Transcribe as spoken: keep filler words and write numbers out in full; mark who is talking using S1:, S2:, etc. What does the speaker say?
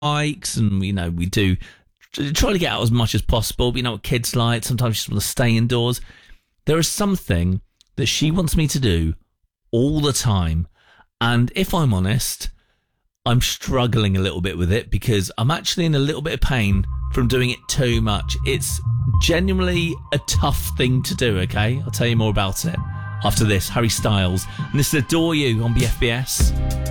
S1: hikes, and you know we do try to get out as much as possible. But you know what kids like, sometimes you just want to stay indoors. There is something that she wants me to do all the time, and if I'm honest, I'm struggling a little bit with it because I'm actually in a little bit of pain from doing it too much. It's genuinely a tough thing to do, okay? I'll tell you more about it after this. Harry Styles, and this is Adore You on B F B S.